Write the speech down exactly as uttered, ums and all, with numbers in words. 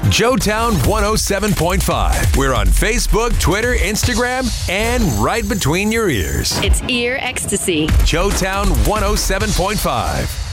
Joetown one oh seven point five. We're on Facebook, Twitter, Instagram, and right between your ears. It's ear ecstasy. Joetown one oh seven point five.